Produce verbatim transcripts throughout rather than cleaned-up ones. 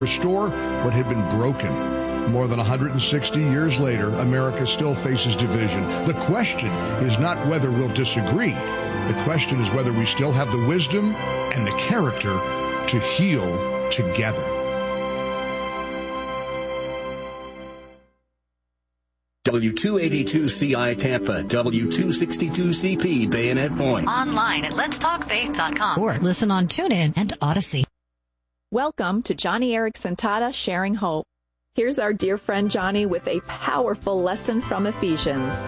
Restore what had been broken. More than one hundred sixty years later, America still faces division. The question is not whether we'll disagree. The question is whether we still have the wisdom and the character to heal together. W two eighty-two C I Tampa, W two sixty-two C P Bayonet Point. Online at lets talk faith dot com or listen on TuneIn and Odyssey. Welcome to Joni Eareckson Tada Sharing Hope. Here's our dear friend Joni with a powerful lesson from Ephesians.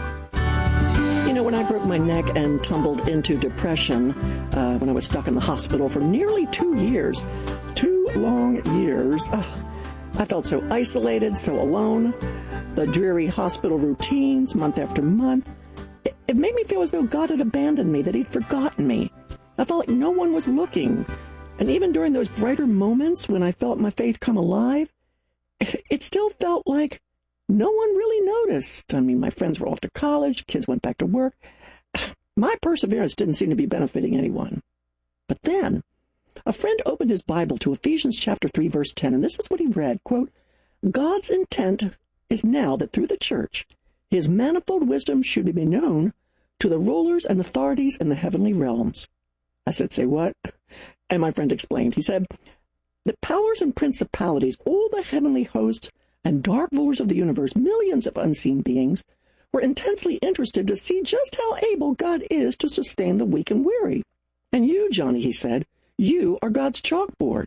You know, when I broke my neck and tumbled into depression, uh, when I was stuck in the hospital for nearly two years, two long years, oh, I felt so isolated, so alone. The dreary hospital routines, month after month, it, it made me feel as though God had abandoned me, that he'd forgotten me. I felt like no one was looking. And even during those brighter moments when I felt my faith come alive, it still felt like no one really noticed. I mean, my friends were off to college, kids went back to work. My perseverance didn't seem to be benefiting anyone. But then, a friend opened his Bible to Ephesians chapter three, verse ten, and this is what he read, quote, God's intent is now that through the church, his manifold wisdom should be known to the rulers and authorities in the heavenly realms. I said, say what? And my friend explained. He said, the powers and principalities, all the heavenly hosts and dark rulers of the universe, millions of unseen beings, were intensely interested to see just how able God is to sustain the weak and weary. And you, Joni, he said, you are God's chalkboard.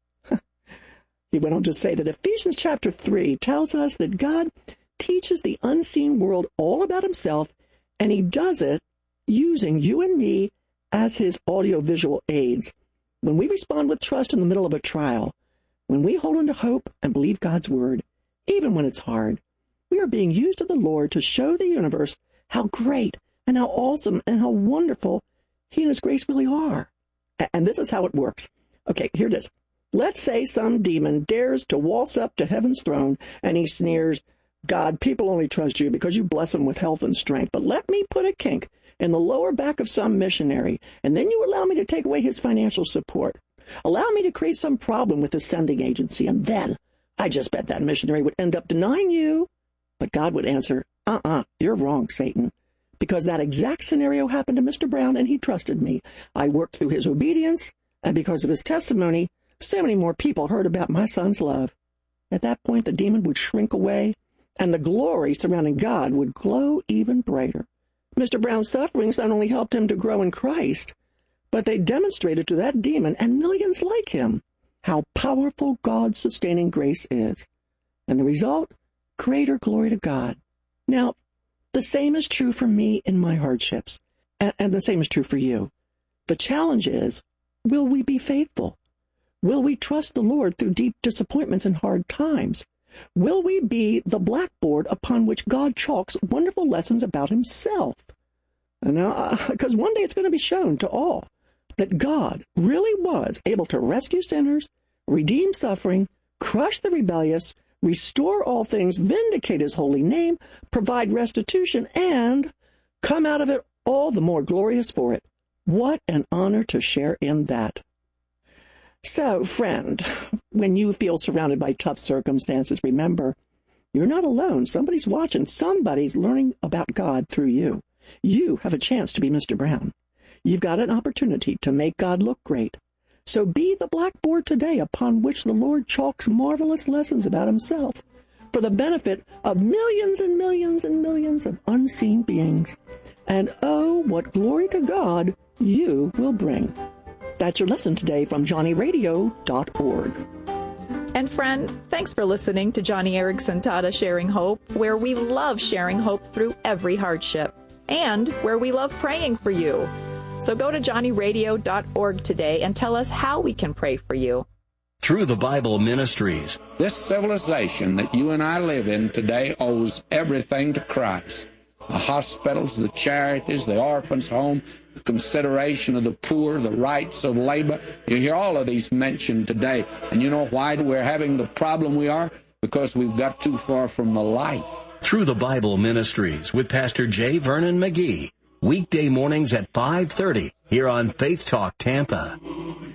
He went on to say that Ephesians chapter three tells us that God teaches the unseen world all about himself, and he does it using you and me as his audiovisual aids. When we respond with trust in the middle of a trial, when we hold on to hope and believe God's word, even when it's hard, we are being used of the Lord to show the universe how great and how awesome and how wonderful he and his grace really are. And this is how it works. Okay, here it is. Let's say some demon dares to waltz up to heaven's throne and he sneers, God, people only trust you because you bless them with health and strength, but let me put a kink in the lower back of some missionary, and then you allow me to take away his financial support. Allow me to create some problem with the sending agency, and then I just bet that missionary would end up denying you. But God would answer, uh-uh, you're wrong, Satan, because that exact scenario happened to Mister Brown, and he trusted me. I worked through his obedience, and because of his testimony, so many more people heard about my son's love. At that point, the demon would shrink away, and the glory surrounding God would glow even brighter. Mister Brown's sufferings not only helped him to grow in Christ, but they demonstrated to that demon and millions like him how powerful God's sustaining grace is. And the result, greater glory to God. Now, the same is true for me in my hardships, and the same is true for you. The challenge is, will we be faithful? Will we trust the Lord through deep disappointments and hard times? Will we be the blackboard upon which God chalks wonderful lessons about himself? And now, because uh, one day it's going to be shown to all that God really was able to rescue sinners, redeem suffering, crush the rebellious, restore all things, vindicate his holy name, provide restitution, and come out of it all the more glorious for it. What an honor to share in that. So, friend, when you feel surrounded by tough circumstances, remember, you're not alone. Somebody's watching. Somebody's learning about God through you. You have a chance to be Mister Brown. You've got an opportunity to make God look great. So be the blackboard today upon which the Lord chalks marvelous lessons about himself for the benefit of millions and millions and millions of unseen beings. And oh, what glory to God you will bring. That's your lesson today from Joni Radio dot org. And friend, thanks for listening to Joni Eareckson Tada Sharing Hope, where we love sharing hope through every hardship, and where we love praying for you. So go to Joni Radio dot org today and tell us how we can pray for you. Through the Bible Ministries. This civilization that you and I live in today owes everything to Christ. The hospitals, the charities, the orphans' home, the consideration of the poor, the rights of labor. You hear all of these mentioned today. And you know why we're having the problem we are? Because we've got too far from the light. Through the Bible Ministries with Pastor J. Vernon McGee. Weekday mornings at five thirty here on Faith Talk Tampa.